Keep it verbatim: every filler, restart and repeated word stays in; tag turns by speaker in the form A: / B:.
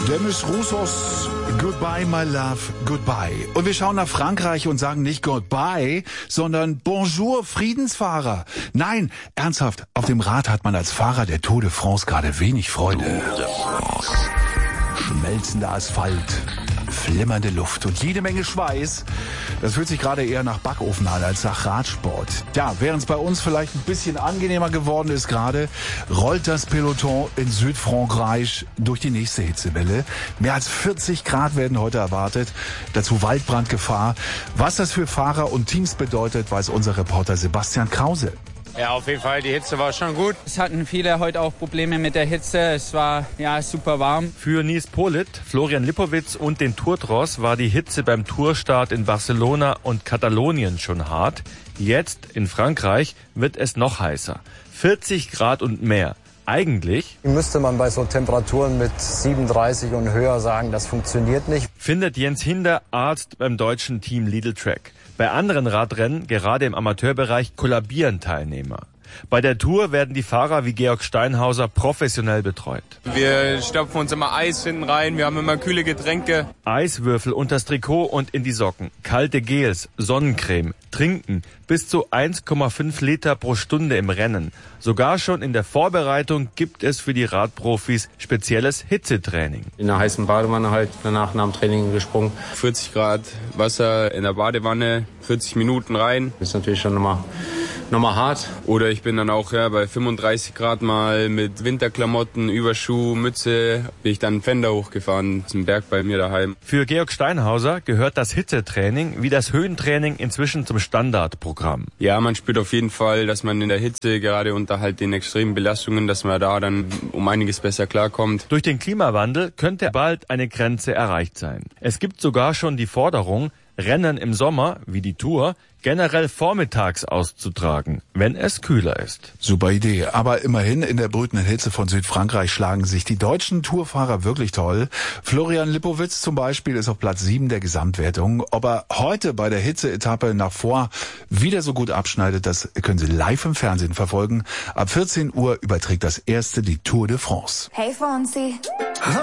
A: Demis Roussos, Goodbye, my love, goodbye. Und wir schauen nach Frankreich und sagen nicht Goodbye, sondern Bonjour, Friedensfahrer. Nein, ernsthaft, auf dem Rad hat man als Fahrer der Tour de France gerade wenig Freude. Schmelzender Asphalt, flimmernde Luft und jede Menge Schweiß. Das fühlt sich gerade eher nach Backofen an als nach Radsport. Ja, während es bei uns vielleicht ein bisschen angenehmer geworden ist gerade, rollt das Peloton in Südfrankreich durch die nächste Hitzewelle. Mehr als vierzig Grad werden heute erwartet. Dazu Waldbrandgefahr. Was das für Fahrer und Teams bedeutet, weiß unser Reporter Sebastian Krause.
B: Ja, auf jeden Fall, die Hitze war schon gut.
C: Es hatten viele heute auch Probleme mit der Hitze. Es war ja super warm.
D: Für Nils Politt, Florian Lipowitz und den Tourtross war die Hitze beim Tourstart in Barcelona und Katalonien schon hart. Jetzt in Frankreich wird es noch heißer. vierzig Grad und mehr. Eigentlich
E: müsste man bei so Temperaturen mit siebenunddreißig und höher sagen, das funktioniert nicht.
D: Findet Jens Hinder, Arzt beim deutschen Team Lidl Trek. Bei anderen Radrennen, gerade im Amateurbereich, kollabieren Teilnehmer. Bei der Tour werden die Fahrer wie Georg Steinhauser professionell betreut.
B: Wir stopfen uns immer Eis hinten rein, wir haben immer kühle Getränke.
D: Eiswürfel unters Trikot und in die Socken, kalte Gels, Sonnencreme, Trinken, bis zu eins Komma fünf Liter pro Stunde im Rennen. Sogar schon in der Vorbereitung gibt es für die Radprofis spezielles Hitzetraining.
F: In der heißen Badewanne halt danach nach dem Training gesprungen.
B: vierzig Grad Wasser in der Badewanne, vierzig Minuten rein.
F: Das ist natürlich schon nochmal nochmal hart.
B: Oder ich bin dann auch ja, bei fünfunddreißig Grad mal mit Winterklamotten, Überschuh, Mütze, bin ich dann einen Pfänder hochgefahren zum Berg bei mir daheim.
D: Für Georg Steinhauser gehört das Hitzetraining wie das Höhentraining inzwischen zum Standardprogramm.
B: Ja, man spürt auf jeden Fall, dass man in der Hitze, gerade unter halt den extremen Belastungen, dass man da dann um einiges besser klarkommt.
D: Durch den Klimawandel könnte bald eine Grenze erreicht sein. Es gibt sogar schon die Forderung, Rennen im Sommer, wie die Tour, generell vormittags auszutragen, wenn es kühler ist.
A: Super Idee. Aber immerhin in der brütenden Hitze von Südfrankreich schlagen sich die deutschen Tourfahrer wirklich toll. Florian Lipowitz zum Beispiel ist auf Platz sieben der Gesamtwertung. Ob er heute bei der Hitzeetappe nach vor wieder so gut abschneidet, das können Sie live im Fernsehen verfolgen. Ab vierzehn Uhr überträgt das erste die Tour de France.
G: Hey Fonzie.